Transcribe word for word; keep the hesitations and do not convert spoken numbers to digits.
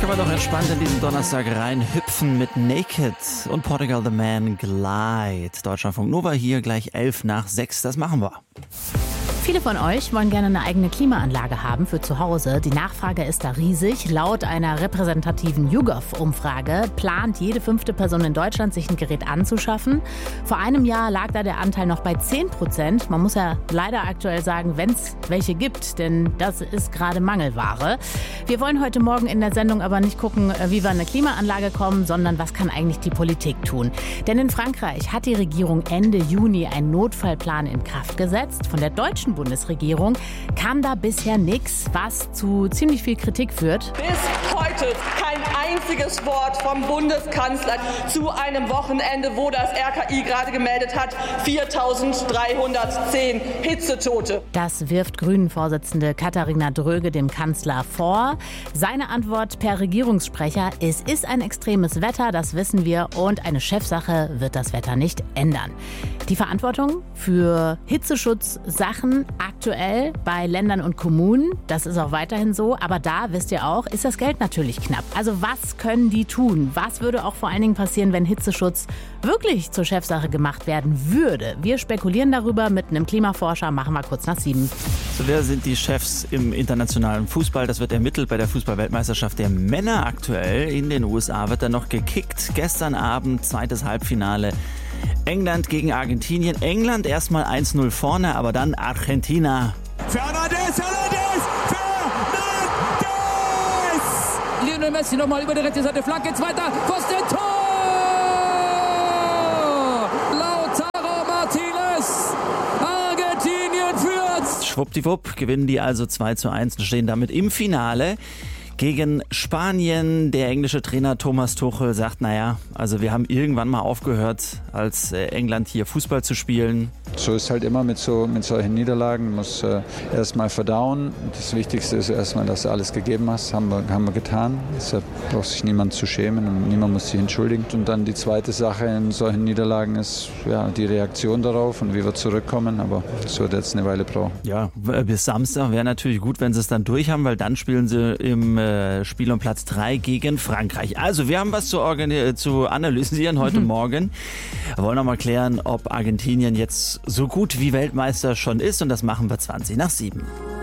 Können wir doch entspannt in diesen Donnerstag reinhüpfen mit Naked und Portugal the Man Glide. Deutschlandfunk Nova hier gleich elf nach sechs. Das machen wir. Viele von euch wollen gerne eine eigene Klimaanlage haben für zu Hause. Die Nachfrage ist da riesig. Laut einer repräsentativen YouGov-Umfrage plant jede fünfte Person in Deutschland, sich ein Gerät anzuschaffen. Vor einem Jahr lag da der Anteil noch bei zehn Prozent. Man muss ja leider aktuell sagen, wenn es welche gibt, denn das ist gerade Mangelware. Wir wollen heute Morgen in der Sendung aber nicht gucken, wie wir an eine Klimaanlage kommen, sondern was kann eigentlich die Politik tun? Denn in Frankreich hat die Regierung Ende Juni einen Notfallplan in Kraft gesetzt. Von der deutschen Bundesregierung kam da bisher nichts, was zu ziemlich viel Kritik führt. Bis heute kein einziges Wort vom Bundeskanzler zu einem Wochenende, wo das R K I gerade gemeldet hat, viertausenddreihundertzehn Hitzetote. Das wirft Grünen-Vorsitzende Katharina Dröge dem Kanzler vor. Seine Antwort per Regierungssprecher: Es ist ein extremes Wetter, das wissen wir, und eine Chefsache wird das Wetter nicht ändern. Die Verantwortung für Hitzeschutzsachen aktuell bei Ländern und Kommunen, das ist auch weiterhin so, aber da, wisst ihr auch, ist das Geld natürlich knapp. Also was können die tun? Was würde auch vor allen Dingen passieren, wenn Hitzeschutz wirklich zur Chefsache gemacht werden würde? Wir spekulieren darüber mit einem Klimaforscher, machen wir kurz nach sieben. So, wer sind die Chefs im internationalen Fußball? Das wird ermittelt bei der Fußball-Weltmeisterschaft der Männer aktuell. In den U S A wird dann noch gekickt. Gestern Abend zweites Halbfinale. England gegen Argentinien. England erstmal eins null vorne, aber dann Argentina. Fernandes, Fernandes, Fernandes! Lionel Messi nochmal über die rechte Seite, Flanke, zweiter, Pfosten, Tor! Lautaro Martinez, Argentinien führt! Schwuppdiwupp gewinnen die also zwei zu eins und stehen damit im Finale gegen Spanien. Der englische Trainer Thomas Tuchel sagt, naja, also wir haben irgendwann mal aufgehört, als England hier Fußball zu spielen. So ist halt immer mit, so, mit solchen Niederlagen, man muss äh, erst mal verdauen. Das Wichtigste ist erstmal, dass du alles gegeben hast, haben wir, haben wir getan. Deshalb braucht sich niemand zu schämen und niemand muss sich entschuldigen. Und dann die zweite Sache in solchen Niederlagen ist ja, die Reaktion darauf und wie wir zurückkommen, aber das wird jetzt eine Weile brauchen. Ja, bis Samstag wäre natürlich gut, wenn sie es dann durch haben, weil dann spielen sie im äh, Spiel um Platz drei gegen Frankreich. Also wir haben was zu, organi- zu analysieren heute mhm. Morgen. Wir wollen noch mal klären, ob Argentinien jetzt so gut wie Weltmeister schon ist, und das machen wir zwanzig nach sieben.